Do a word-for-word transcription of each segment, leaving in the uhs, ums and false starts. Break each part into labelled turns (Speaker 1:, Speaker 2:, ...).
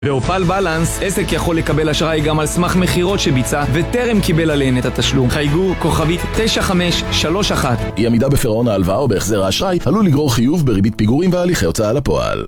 Speaker 1: באופל בלנס, עסק יכול לקבל אשראי גם על סמך מחירות שביצע וטרם קיבל עליהן את התשלום. חייגו כוכבית תשע חמש שלוש אחת.
Speaker 2: אי עמידה בפירעון ההלוואה או בהחזר האשראי עלול לגרור חיוב בריבית פיגורים והליכי הוצאה לפועל.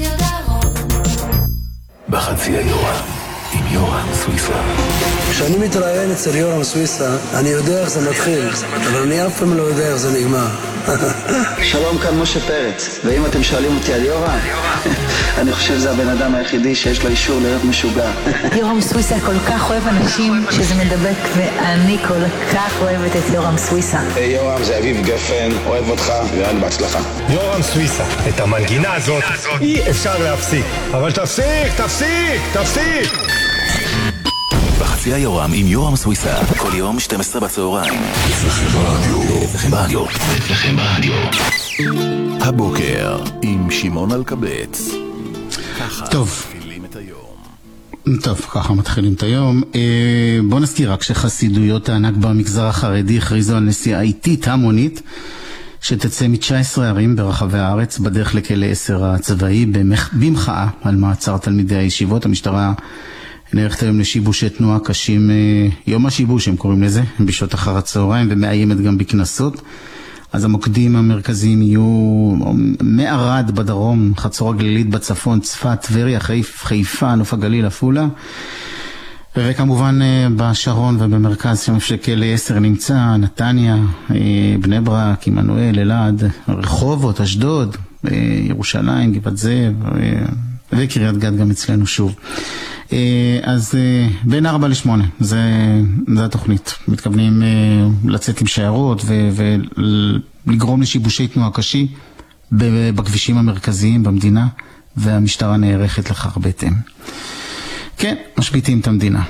Speaker 2: בחצי היורם עם יורם סוויסה.
Speaker 3: כשאני מתראיין אצל יורם סוויסה, אני יודע איך זה מתחיל, אבל אני אף פעם לא יודע איך זה נגמר.
Speaker 4: שלום, כאן משה פרץ, ואם אתם שואלים אותי על יורם, אני חושב שזה הבן אדם היחידי שיש לו אישור להיות משוגע.
Speaker 5: יורם סוויסה כל כך אוהב אנשים שזה מדבק, ואני כל כך אוהבת את יורם סוויסה.
Speaker 6: היי יורם, זה אביב גפן, אוהב אותך, ואני בהצלחה.
Speaker 7: יורם סוויסה, את המנגינה הזאת אי אפשר להפסיק, אבל תפסיק, תפסיק, תפסיק!
Speaker 2: בחצי היורם עם יורם סוויסה, כל יום שתים עשרה בצהריים. אצלכם ברדיו. אצלכם ברדיו. אצלכם ברדיו. הבוקר עם שמעון אלקבץ.
Speaker 8: טוב. טוב, ככה מתחילים את היום. בוא נזכיר רק שחסידויות הענק במגזר החרדי הכריזו על נסיעה איטית המונית שתצא מ-תשע עשרה ערים ברחבי הארץ בדרך לכלא עשר הצבאי במחאה על מעצר תלמידי הישיבות. המשטרה נערכת היום לשיבושי תנועה קשים, יום השיבוש הם קוראים לזה, בשעות אחר הצהריים, ומאיימת גם בכנסות. אז המוקדים המרכזיים יהיו מערד בדרום, חצור הגלילית בצפון, צפת, טבריה, חיפה, נוף הגליל, עפולה. וכמובן בשרון ובמרכז שם שכלא עשר נמצא, נתניה, בני ברק, עמנואל, אלעד, רחובות, אשדוד, ירושלים, גבעת זאב, וקריית גת גם אצלנו שוב. אז בין ארבע לשמונה, זה, זה התוכנית. מתכוונים לצאת עם שיירות ולגרום לשיבושי תנועה קשים בכבישים המרכזיים במדינה, והמשטרה נערכת לכך בהתאם. כן, משביתים את המדינה.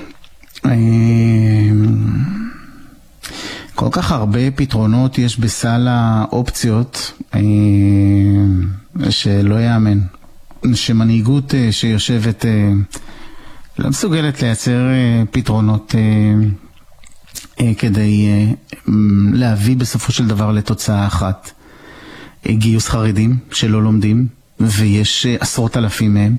Speaker 8: כל כך הרבה פתרונות יש בסל האופציות שלא יאמן. שמנהיגות שיושבת לא מסוגלת לייצר פתרונות כדי להביא בסופו של דבר לתוצאה אחת. גיוס חרדים שלא לומדים, ויש עשרות אלפים מהם.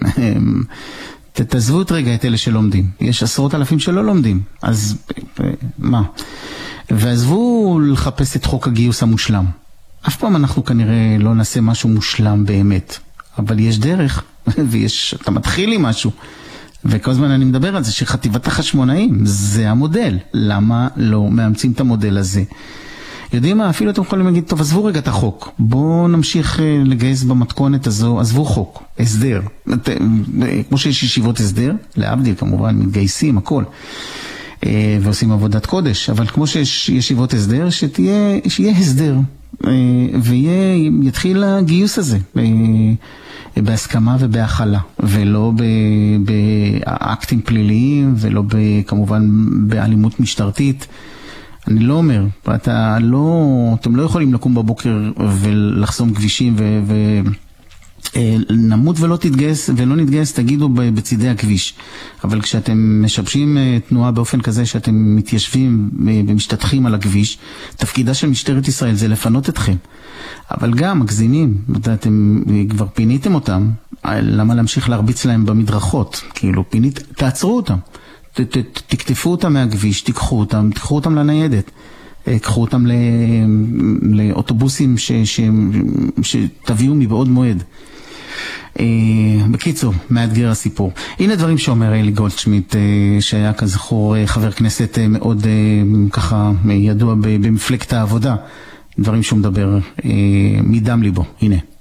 Speaker 8: תעזבו את רגע את אלה שלומדים. יש עשרות אלפים שלא לומדים. אז מה? ועזבו לחפש את חוק הגיוס המושלם. אף פעם אנחנו כנראה לא נעשה משהו מושלם באמת. אבל יש דרך, ויש, אתה מתחיל עם משהו. וכל הזמן אני מדבר על זה שחטיבת החשמונאים, זה המודל. למה לא מאמצים את המודל הזה? יודעים מה? אפילו אתם יכולים להגיד, טוב, עזבו רגע את החוק. בואו נמשיך לגייס במתכונת הזו, עזבו חוק, הסדר. כמו שיש ישיבות הסדר, להבדיל כמובן, מתגייסים, הכל. ועושים עבודת קודש. אבל כמו שיש ישיבות הסדר, שתהיה, שיהיה הסדר. ויתחיל הגיוס הזה. בהסכמה ובהכלה, ולא באקטים פליליים, ולא כמובן באלימות משטרתית. אני לא אומר, אתה לא, אתם לא יכולים לקום בבוקר ולחסום כבישים ו, ו, נמות ולא תתגייס, ולא נתגייס, תגידו בצידי הכביש. אבל כשאתם משבשים תנועה באופן כזה שאתם מתיישבים ומשתתחים על הכביש, תפקידה של משטרת ישראל זה לפנות אתכם. אבל גם מגזימים, אתם כבר פיניתם אותם, למה להמשיך להרביץ להם במדרכות? כאילו, פינית, תעצרו אותם. ת, ת, תקטפו אותם מהכביש, תיקחו אותם, תיקחו אותם לניידת. קחו אותם לאוטובוסים ש, ש, שתביאו מבעוד מועד. בקיצור, מאתגר הסיפור. הנה דברים שאומר אלי גולדשמיט, שהיה כזכור חבר כנסת מאוד ככה ידוע במפלגת העבודה. דברים שהוא מדבר מדם ליבו. הנה.